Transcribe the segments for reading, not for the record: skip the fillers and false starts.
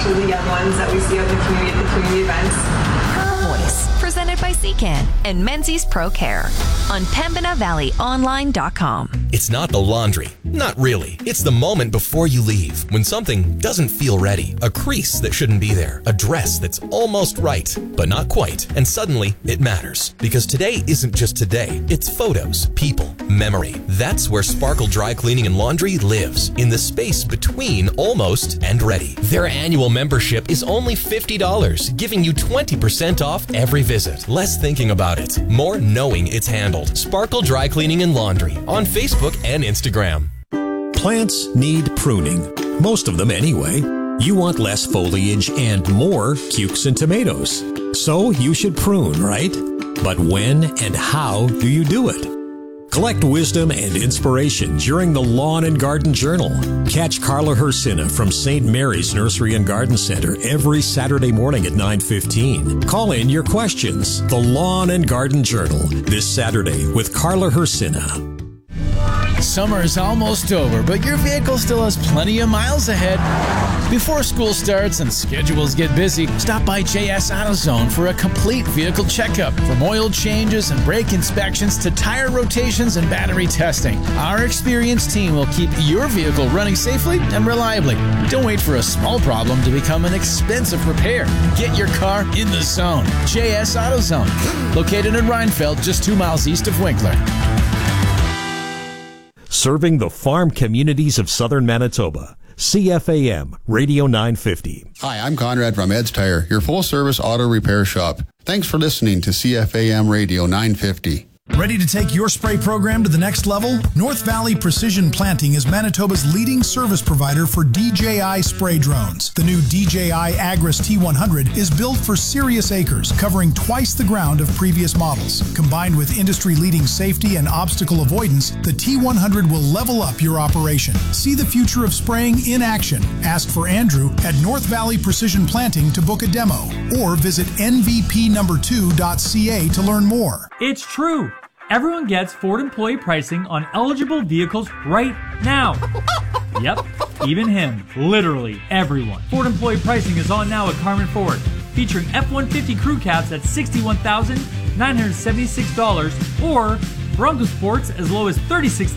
especially the young ones that we see out in the community at the community events. Her Voice, presented by Secan and Menzies Pro Care on PembinaValleyOnline.com. It's not the laundry. Not really. It's the moment before you leave, when something doesn't feel ready. A crease that shouldn't be there. A dress that's almost right, but not quite. And suddenly, it matters. Because today isn't just today. It's photos, people, memory. That's where Sparkle Dry Cleaning and Laundry lives, in the space between almost and ready. Their annual membership is only $50, giving you 20% off every visit. Less thinking about it, more knowing it's handled. Sparkle Dry Cleaning and Laundry on Facebook and Instagram. Plants need pruning. Most of them anyway. You want less foliage and more cukes and tomatoes. So you should prune, right? But when and how do you do it? Collect wisdom and inspiration during the Lawn and Garden Journal. Catch Carla Hersina from St. Mary's Nursery and Garden Center every Saturday morning at 9:15. Call in your questions. The Lawn and Garden Journal this Saturday with Carla Hersina. Summer is almost over, but your vehicle still has plenty of miles ahead. Before school starts and schedules get busy, stop by JS AutoZone for a complete vehicle checkup. From oil changes and brake inspections to tire rotations and battery testing, our experienced team will keep your vehicle running safely and reliably. Don't wait for a small problem to become an expensive repair. Get your car in the zone. JS AutoZone, located in Reinfeld, just 2 miles east of Winkler. Serving the farm communities of southern Manitoba. CFAM Radio 950. Hi, I'm Conrad from Ed's Tire, your full-service auto repair shop. Thanks for listening to CFAM Radio 950. Ready to take your spray program to the next level? North Valley Precision Planting is Manitoba's leading service provider for DJI spray drones. The new DJI Agris T100 is built for serious acres, covering twice the ground of previous models. Combined with industry-leading safety and obstacle avoidance, the T100 will level up your operation. See the future of spraying in action. Ask for Andrew at North Valley Precision Planting to book a demo, or visit nvp2.ca to learn more. It's true. Everyone gets Ford employee pricing on eligible vehicles right now. Yep, even him. Literally everyone. Ford employee pricing is on now at Carmen Ford, featuring F-150 crew cabs at $61,976 or Bronco Sports as low as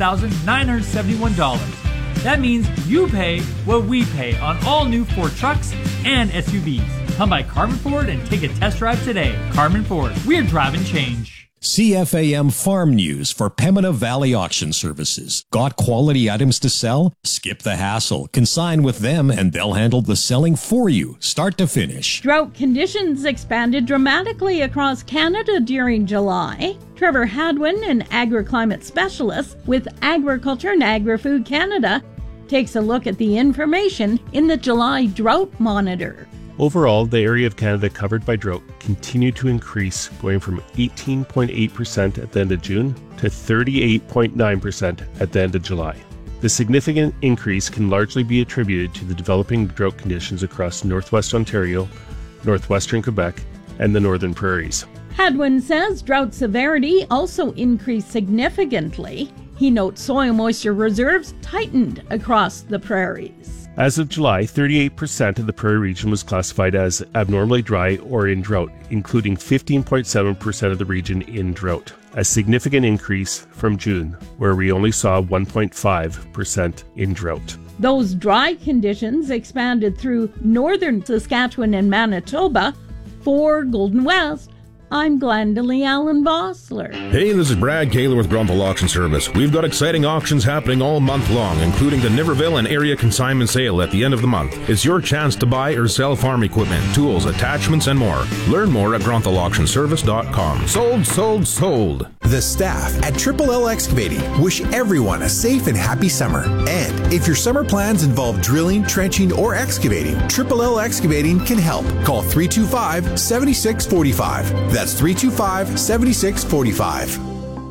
$36,971. That means you pay what we pay on all new Ford trucks and SUVs. Come by Carmen Ford and take a test drive today. Carmen Ford, we're driving change. CFAM Farm News for Pembina Valley Auction Services. Got quality items to sell? Skip the hassle. Consign with them and they'll handle the selling for you, start to finish. Drought conditions expanded dramatically across Canada during July. Trevor Hadwin, an agriclimate specialist with Agriculture and Agri-Food Canada, takes a look at the information in the July Drought Monitor. Overall, the area of Canada covered by drought continued to increase, going from 18.8% at the end of June to 38.9% at the end of July. The significant increase can largely be attributed to the developing drought conditions across northwest Ontario, northwestern Quebec, and the northern prairies. Hadwin says drought severity also increased significantly. He notes soil moisture reserves tightened across the prairies. As of July, 38% of the prairie region was classified as abnormally dry or in drought, including 15.7% of the region in drought, a significant increase from June, where we only saw 1.5% in drought. Those dry conditions expanded through northern Saskatchewan and Manitoba. For Golden West, I'm Glendalee Allen Vossler. Hey, this is Brad Kaler with Grunthal Auction Service. We've got exciting auctions happening all month long, including the Niverville and area consignment sale at the end of the month. It's your chance to buy or sell farm equipment, tools, attachments, and more. Learn more at GrunthalAuctionService.com. Sold, sold, sold. The staff at Triple L Excavating wish everyone a safe and happy summer. And if your summer plans involve drilling, trenching, or excavating, Triple L Excavating can help. Call 325-7645. That's 325-7645.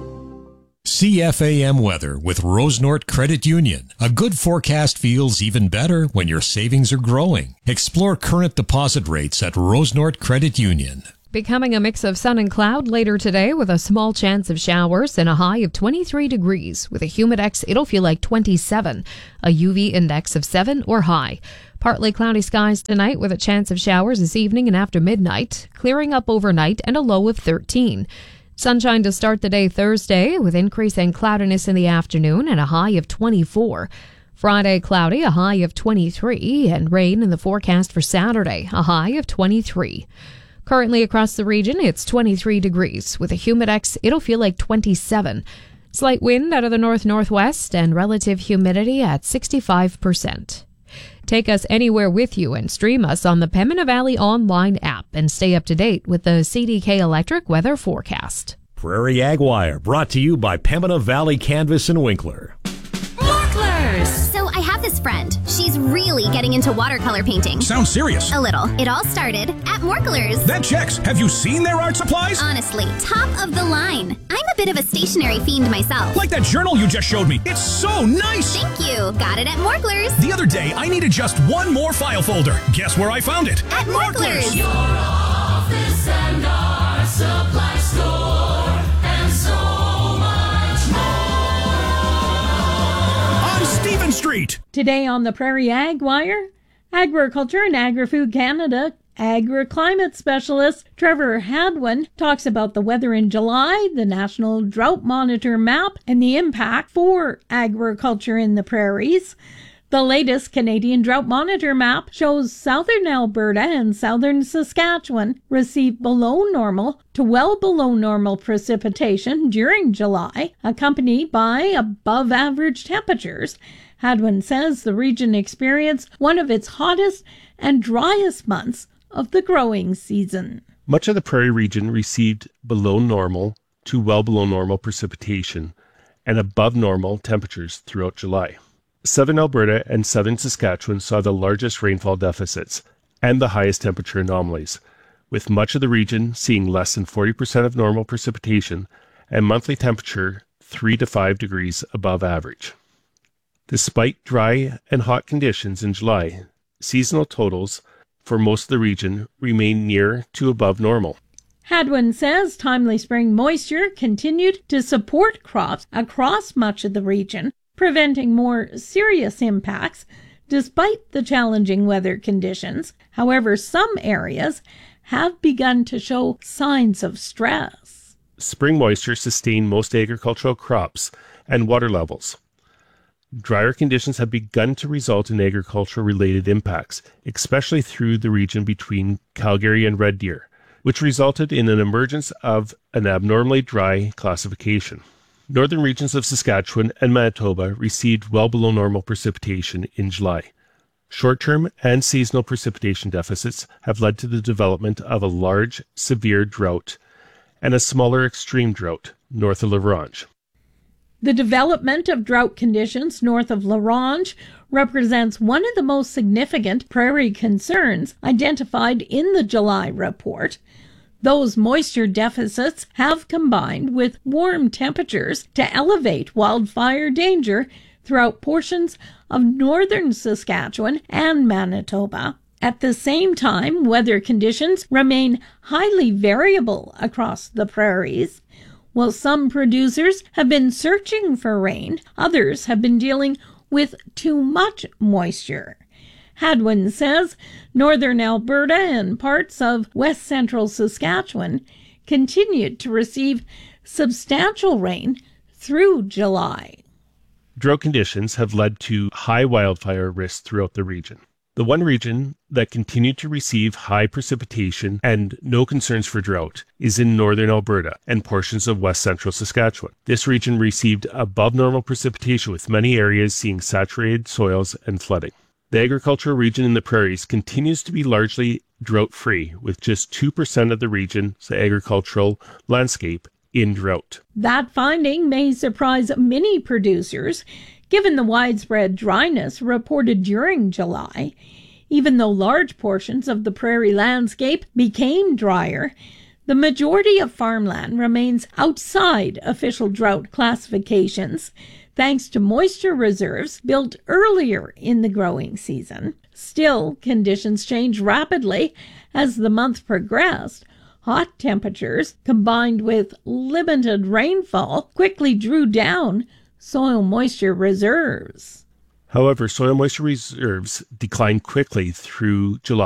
CFAM weather with Rosenort Credit Union. A good forecast feels even better when your savings are growing. Explore current deposit rates at Rosenort Credit Union. Becoming a mix of sun and cloud later today with a small chance of showers and a high of 23 degrees. With a humidex, it'll feel like 27, a UV index of 7 or high. Partly cloudy skies tonight with a chance of showers this evening and after midnight, clearing up overnight and a low of 13. Sunshine to start the day Thursday with increasing cloudiness in the afternoon and a high of 24. Friday cloudy, a high of 23, and rain in the forecast for Saturday, a high of 23. Currently across the region, it's 23 degrees. With a humidex, it'll feel like 27. Slight wind out of the north-northwest and relative humidity at 65%. Take us anywhere with you and stream us on the Pembina Valley online app and stay up to date with the CDK Electric weather forecast. Prairie Ag Wire, brought to you by Pembina Valley Canvas and Winkler. So I have this friend. She's really getting into watercolor painting. Sounds serious. A little. It all started at Morklers. That checks. Have you seen their art supplies? Honestly, top of the line. I'm a bit of a stationery fiend myself. Like that journal you just showed me. It's so nice. Thank you. Got it at Morklers. The other day, I needed just one more file folder. Guess where I found it? At Morklers. Your office and our supply store and so much more. On Stephen Street. Today on the Prairie Ag Wire, Agriculture and Agri-Food Canada Agri-Climate Specialist Trevor Hadwin talks about the weather in July, the National Drought Monitor map, and the impact for agriculture in the prairies. The latest Canadian Drought Monitor map shows southern Alberta and southern Saskatchewan receive below normal to well below normal precipitation during July, accompanied by above average temperatures. Hadwin says the region experienced one of its hottest and driest months of the growing season. Much of the prairie region received below normal to well below normal precipitation and above normal temperatures throughout July. Southern Alberta and southern Saskatchewan saw the largest rainfall deficits and the highest temperature anomalies, with much of the region seeing less than 40% of normal precipitation and monthly temperature 3 to 5 degrees above average. Despite dry and hot conditions in July, seasonal totals for most of the region remain near to above normal. Hadwin says timely spring moisture continued to support crops across much of the region, preventing more serious impacts despite the challenging weather conditions. However, some areas have begun to show signs of stress. Spring moisture sustained most agricultural crops and water levels. Drier conditions have begun to result in agricultural-related impacts, especially through the region between Calgary and Red Deer, which resulted in an emergence of an abnormally dry classification. Northern regions of Saskatchewan and Manitoba received well below normal precipitation in July. Short-term and seasonal precipitation deficits have led to the development of a large, severe drought and a smaller extreme drought north of La Ronge. The development of drought conditions north of La Ronge represents one of the most significant prairie concerns identified in the July report. Those moisture deficits have combined with warm temperatures to elevate wildfire danger throughout portions of northern Saskatchewan and Manitoba. At the same time, weather conditions remain highly variable across the prairies. While some producers have been searching for rain, others have been dealing with too much moisture. Hadwin says northern Alberta and parts of west central Saskatchewan continued to receive substantial rain through July. Drought conditions have led to high wildfire risks throughout the region. The one region that continued to receive high precipitation and no concerns for drought is in northern Alberta and portions of west central Saskatchewan. This region received above normal precipitation, with many areas seeing saturated soils and flooding. The agricultural region in the prairies continues to be largely drought-free, with just 2% of the region's agricultural landscape in drought. That finding may surprise many producers, given the widespread dryness reported during July. Even though large portions of the prairie landscape became drier, the majority of farmland remains outside official drought classifications, thanks to moisture reserves built earlier in the growing season. Still, conditions changed rapidly as the month progressed. Hot temperatures combined with limited rainfall quickly drew down soil moisture reserves. However, soil moisture reserves declined quickly through July.